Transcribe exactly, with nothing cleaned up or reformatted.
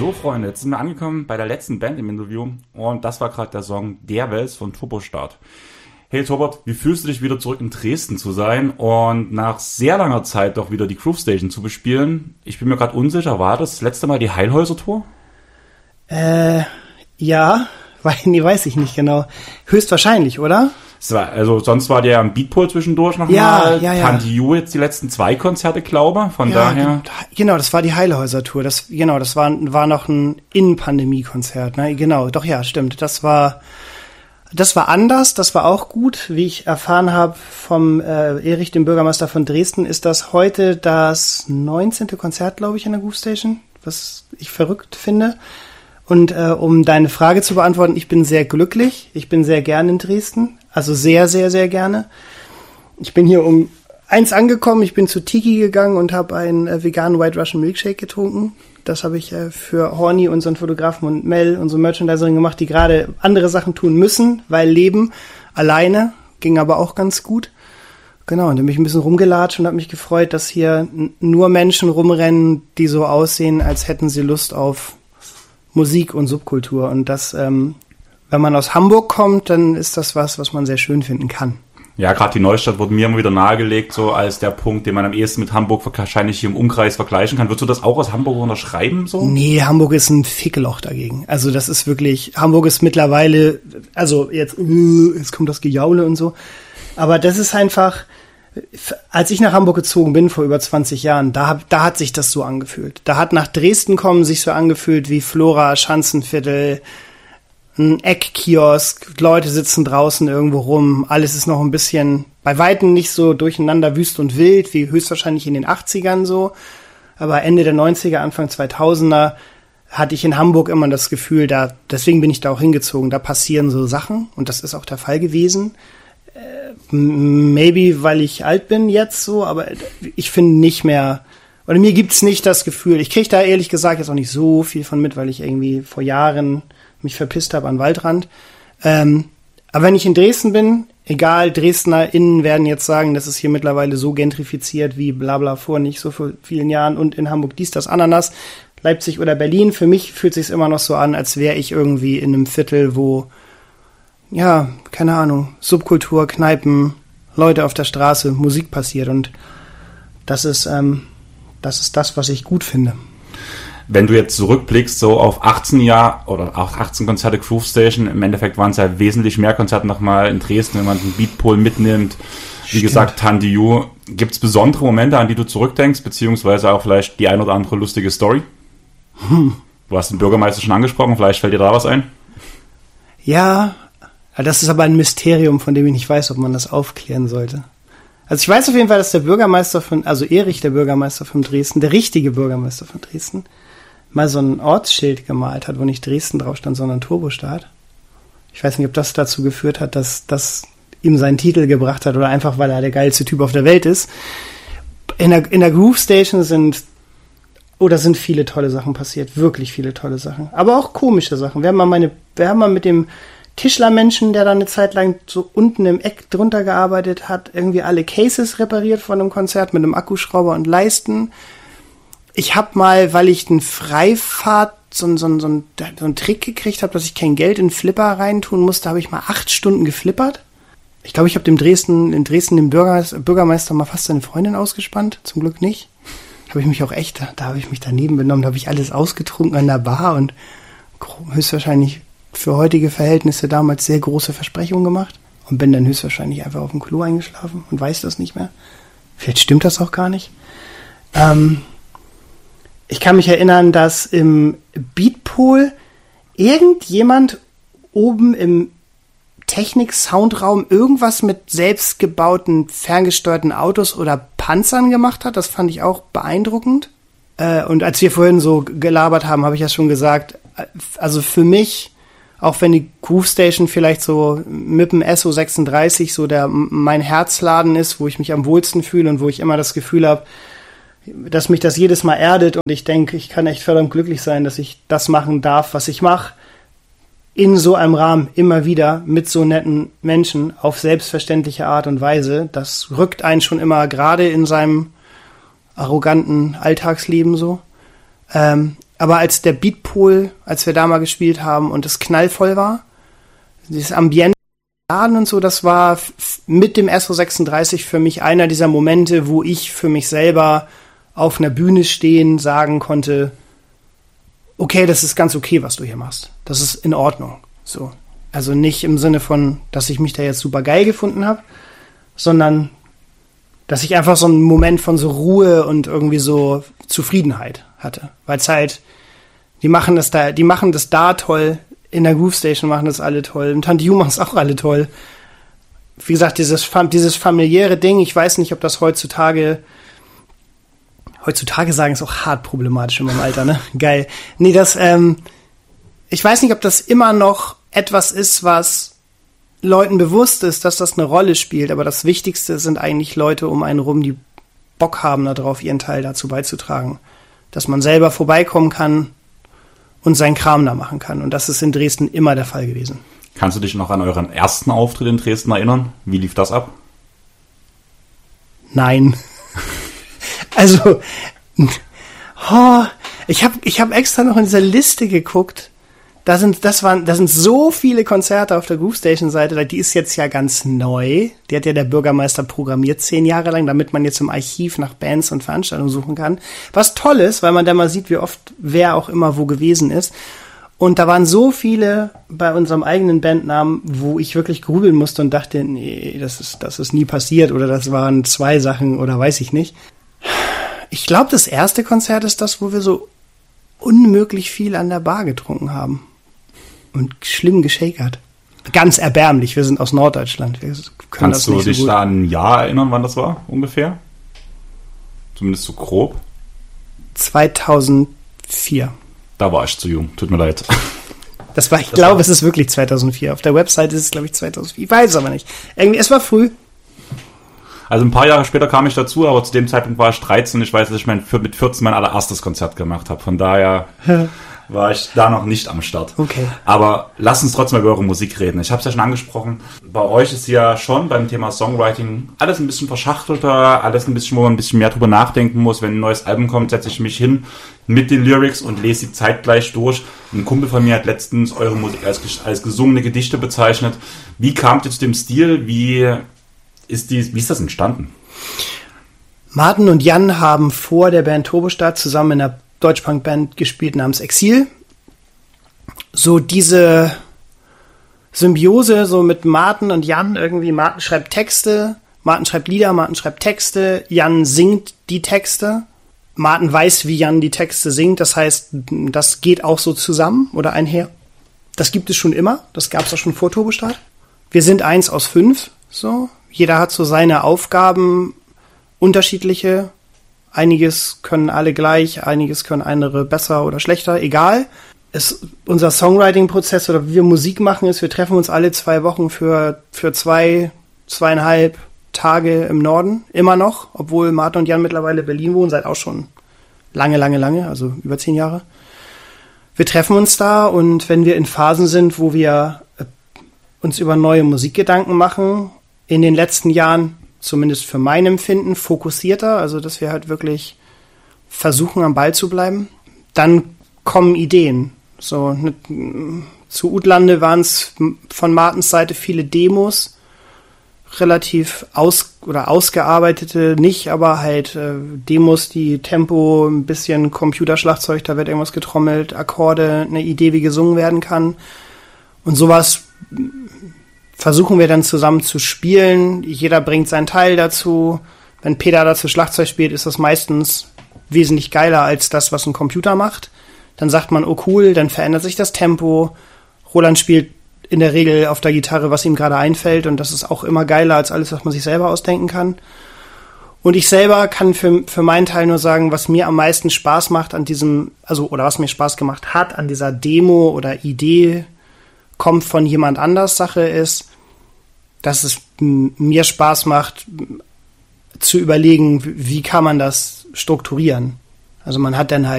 So, Freunde, jetzt sind wir angekommen bei der letzten Band im Interview und das war gerade der Song Der Wels von Turbostart. Hey Torbert, wie fühlst du dich wieder zurück in Dresden zu sein und nach sehr langer Zeit doch wieder die Groove Station zu bespielen? Ich bin mir gerade unsicher, war das, das letzte Mal die Heilhäuser-Tour? Äh, ja, weil, nee, weiß ich nicht genau. Höchstwahrscheinlich, oder? War, also sonst war der ja am Beatpol zwischendurch nochmal. Ja, ja, ja. Tante Ju jetzt die letzten zwei Konzerte, glaube von ja, daher. Genau, das war die Heilhäuser-Tour. Das, genau, das war, war noch ein In-Pandemie-Konzert. Ne? Genau, doch, ja, stimmt. Das war, das war anders. Das war auch gut. Wie ich erfahren habe vom äh, Erich, dem Bürgermeister von Dresden, ist das heute das neunzehnte Konzert, glaube ich, in der Groove Station, was ich verrückt finde. Und äh, um deine Frage zu beantworten, ich bin sehr glücklich. Ich bin sehr gern in Dresden. Also sehr, sehr, sehr gerne. Ich bin hier um eins angekommen. Ich bin zu Tiki gegangen und habe einen äh, veganen White Russian Milkshake getrunken. Das habe ich äh, für Horny, unseren Fotografen, und Mel, unsere Merchandiserin, gemacht, die gerade andere Sachen tun müssen, weil Leben alleine ging aber auch ganz gut. Genau, und dann bin ich ein bisschen rumgelatscht und habe mich gefreut, dass hier n- nur Menschen rumrennen, die so aussehen, als hätten sie Lust auf Musik und Subkultur. Und das, ähm, wenn man aus Hamburg kommt, dann ist das was, was man sehr schön finden kann. Ja, gerade die Neustadt wurde mir immer wieder nahegelegt, so als der Punkt, den man am ehesten mit Hamburg wahrscheinlich hier im Umkreis vergleichen kann. Würdest du das auch aus Hamburg unterschreiben? So? Nee, Hamburg ist ein Fickeloch dagegen. Also das ist wirklich, Hamburg ist mittlerweile, also jetzt, uh, jetzt kommt das Gejaule und so. Aber das ist einfach, als ich nach Hamburg gezogen bin vor über zwanzig Jahren, da, hab, da hat sich das so angefühlt. Da hat nach Dresden kommen sich so angefühlt wie Flora, Schanzenviertel, ein Eckkiosk, Leute sitzen draußen irgendwo rum, alles ist noch ein bisschen, bei Weitem nicht so durcheinander wüst und wild, wie höchstwahrscheinlich in den achtzigern so, aber Ende der neunziger, Anfang zweitausender hatte ich in Hamburg immer das Gefühl, da, deswegen bin ich da auch hingezogen, da passieren so Sachen und das ist auch der Fall gewesen. Äh, maybe, weil ich alt bin jetzt so, aber ich finde nicht mehr, oder mir gibt's nicht das Gefühl, ich kriege da ehrlich gesagt jetzt auch nicht so viel von mit, weil ich irgendwie vor Jahren mich verpisst habe an Waldrand. Ähm, aber wenn ich in Dresden bin, egal, DresdnerInnen werden jetzt sagen, das ist hier mittlerweile so gentrifiziert wie blabla vor nicht so vor vielen Jahren und in Hamburg dies, das, Ananas, Leipzig oder Berlin. Für mich fühlt sich's immer noch so an, als wäre ich irgendwie in einem Viertel, wo, ja, keine Ahnung, Subkultur, Kneipen, Leute auf der Straße, Musik passiert und das ist, ähm, das ist das, was ich gut finde. Wenn du jetzt zurückblickst, so auf achtzehn Jahre oder auf achtzehn Konzerte Groove Station, im Endeffekt waren es ja wesentlich mehr Konzerte nochmal in Dresden, wenn man den Beatpol mitnimmt. Wie Stimmt. gesagt, Tante Ju. Gibt es besondere Momente, an die du zurückdenkst, beziehungsweise auch vielleicht die ein oder andere lustige Story? Hm. Du hast den Bürgermeister schon angesprochen, vielleicht fällt dir da was ein? Ja, das ist aber ein Mysterium, von dem ich nicht weiß, ob man das aufklären sollte. Also ich weiß auf jeden Fall, dass der Bürgermeister von, also Erich, der Bürgermeister von Dresden, der richtige Bürgermeister von Dresden, mal so ein Ortsschild gemalt hat, wo nicht Dresden drauf stand, sondern Turbostart. Ich weiß nicht, ob das dazu geführt hat, dass das ihm seinen Titel gebracht hat oder einfach, weil er der geilste Typ auf der Welt ist. In der, in der Groove Station sind, oder sind viele tolle Sachen passiert, wirklich viele tolle Sachen. Aber auch komische Sachen. Wir haben mal meine, wir haben mal mit dem Tischlermenschen, der da eine Zeit lang so unten im Eck drunter gearbeitet hat, irgendwie alle Cases repariert von einem Konzert mit einem Akkuschrauber und Leisten. Ich habe mal, weil ich den Freifahrt so, so, so, so einen Trick gekriegt habe, dass ich kein Geld in Flipper reintun musste, habe ich mal acht Stunden geflippert. Ich glaube, ich habe dem Dresden, in Dresden dem Bürger, Bürgermeister mal fast seine Freundin ausgespannt. Zum Glück nicht. Habe ich mich auch echt, da habe ich mich daneben benommen, da habe ich alles ausgetrunken an der Bar und höchstwahrscheinlich für heutige Verhältnisse damals sehr große Versprechungen gemacht und bin dann höchstwahrscheinlich einfach auf dem Klo eingeschlafen und weiß das nicht mehr. Vielleicht stimmt das auch gar nicht. Ähm, ich kann mich erinnern, dass im Beatpol irgendjemand oben im Technik-Soundraum irgendwas mit selbstgebauten, ferngesteuerten Autos oder Panzern gemacht hat. Das fand ich auch beeindruckend. Äh, und als wir vorhin so gelabert haben, habe ich ja schon gesagt, also für mich, auch wenn die Groove Station vielleicht so mit dem S O sechsunddreißig so der mein Herzladen ist, wo ich mich am wohlsten fühle und wo ich immer das Gefühl habe, dass mich das jedes Mal erdet und ich denke, ich kann echt verdammt glücklich sein, dass ich das machen darf, was ich mache, in so einem Rahmen immer wieder mit so netten Menschen auf selbstverständliche Art und Weise. Das rückt einen schon immer gerade in seinem arroganten Alltagsleben so. Ähm, Aber als der Beatpool, als wir da mal gespielt haben und es knallvoll war, dieses Ambiente und so, das war f- mit dem S O sechsunddreißig für mich einer dieser Momente, wo ich für mich selber auf einer Bühne stehen sagen konnte, okay, das ist ganz okay, was du hier machst. Das ist in Ordnung. So. Also nicht im Sinne von, dass ich mich da jetzt super geil gefunden habe, sondern dass ich einfach so einen Moment von so Ruhe und irgendwie so Zufriedenheit hatte. Weil es halt, die machen das da, die machen das da toll, in der Groove Station machen das alle toll, im Tante Ju machen es auch alle toll. Wie gesagt, dieses, dieses familiäre Ding, ich weiß nicht, ob das heutzutage, heutzutage sagen ist auch hart problematisch in meinem Alter, ne? Geil. Nee, das, ähm, ich weiß nicht, ob das immer noch etwas ist, was Leuten bewusst ist, dass das eine Rolle spielt, aber das Wichtigste sind eigentlich Leute um einen rum, die Bock haben darauf, ihren Teil dazu beizutragen. Dass man selber vorbeikommen kann und seinen Kram da machen kann. Und das ist in Dresden immer der Fall gewesen. Kannst du dich noch an euren ersten Auftritt in Dresden erinnern? Wie lief das ab? Nein. Also, oh, ich habe ich hab extra noch in dieser Liste geguckt. Da sind, das waren, da sind so viele Konzerte auf der Groove Station Seite. Die ist jetzt ja ganz neu. Die hat ja der Bürgermeister programmiert zehn Jahre lang, damit man jetzt im Archiv nach Bands und Veranstaltungen suchen kann. Was toll ist, weil man da mal sieht, wie oft wer auch immer wo gewesen ist. Und da waren so viele bei unserem eigenen Bandnamen, wo ich wirklich grübeln musste und dachte, nee, das ist, das ist nie passiert oder das waren zwei Sachen oder weiß ich nicht. Ich glaube, das erste Konzert ist das, wo wir so unmöglich viel an der Bar getrunken haben. Und schlimm geschakert. Ganz erbärmlich, wir sind aus Norddeutschland. Wir können Kannst das du nicht dich so gut. da an ein Jahr erinnern, wann das war, ungefähr? Zumindest so grob. zweitausendvier. Da war ich zu jung, tut mir leid. Das war, ich Das glaube, war- es ist wirklich zweitausendvier. Auf der Website ist es, glaube ich, zweitausendvier. Ich weiß es aber nicht. Irgendwie, es war früh. Also ein paar Jahre später kam ich dazu, aber zu dem Zeitpunkt war ich dreizehn und ich weiß, dass ich mein, mit vierzehn mein allererstes Konzert gemacht habe. Von daher war ich da noch nicht am Start. Okay. Aber lasst uns trotzdem über eure Musik reden. Ich habe es ja schon angesprochen. Bei euch ist ja schon beim Thema Songwriting alles ein bisschen verschachtelter, alles ein bisschen, wo man ein bisschen mehr drüber nachdenken muss. Wenn ein neues Album kommt, setze ich mich hin mit den Lyrics und lese sie zeitgleich durch. Ein Kumpel von mir hat letztens eure Musik als, als gesungene Gedichte bezeichnet. Wie kamt ihr zu dem Stil? Wie ist die, wie ist das entstanden? Martin und Jan haben vor der Band Turbostadt zusammen in einer Deutschpunk-Band gespielt namens Exil. So diese Symbiose so mit Martin und Jan irgendwie. Martin schreibt Texte, Martin schreibt Lieder, Martin schreibt Texte, Jan singt die Texte. Martin weiß, wie Jan die Texte singt. Das heißt, das geht auch so zusammen oder einher. Das gibt es schon immer. Das gab es auch schon vor Turbostadt. Wir sind eins aus fünf. So. Jeder hat so seine Aufgaben, unterschiedliche. Einiges können alle gleich, einiges können andere besser oder schlechter, egal. Es, unser Songwriting-Prozess oder wie wir Musik machen ist, wir treffen uns alle zwei Wochen für, für zwei, zweieinhalb Tage im Norden, immer noch, obwohl Martin und Jan mittlerweile in Berlin wohnen, seit auch schon lange, lange, lange, also über zehn Jahre. Wir treffen uns da und wenn wir in Phasen sind, wo wir äh, uns über neue Musikgedanken machen, in den letzten Jahren, zumindest für mein Empfinden, fokussierter, also dass wir halt wirklich versuchen, am Ball zu bleiben, dann kommen Ideen. So, ne, zu Utlande waren es von Martens Seite viele Demos, relativ aus oder ausgearbeitete nicht, aber halt äh, Demos, die Tempo, ein bisschen Computerschlagzeug, da wird irgendwas getrommelt, Akkorde, eine Idee, wie gesungen werden kann. Und sowas versuchen wir dann zusammen zu spielen. Jeder bringt seinen Teil dazu. Wenn Peter dazu Schlagzeug spielt, ist das meistens wesentlich geiler als das, was ein Computer macht. Dann sagt man, oh cool, dann verändert sich das Tempo. Roland spielt in der Regel auf der Gitarre, was ihm gerade einfällt, und das ist auch immer geiler als alles, was man sich selber ausdenken kann. Und ich selber kann für, für meinen Teil nur sagen, was mir am meisten Spaß macht an diesem, also, oder was mir Spaß gemacht hat an dieser Demo oder Idee, kommt von jemand anders Sache ist, dass es m- mir Spaß macht, zu überlegen, wie kann man das strukturieren. Also man hat dann halt